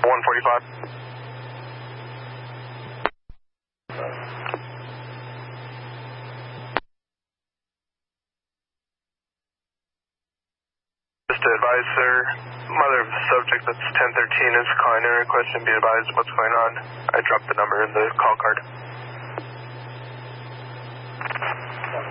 145. Just to advise, sir, mother of the subject, that's 1013, is calling her. Question, be advised what's going on. I dropped the number in the call card.